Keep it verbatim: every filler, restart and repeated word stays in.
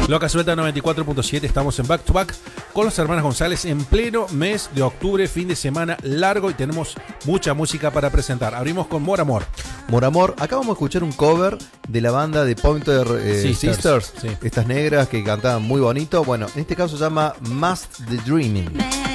Loca Suelta noventa y cuatro punto siete, estamos en Back to Back con los hermanos González en pleno mes de octubre, fin de semana largo y tenemos mucha música para presentar. Abrimos con More Amor. More Amor, acá vamos a escuchar un cover de la banda de Pointer eh, Sisters, Sisters sí. Estas negras que cantaban muy bonito. Bueno, en este caso se llama Must the Dreaming.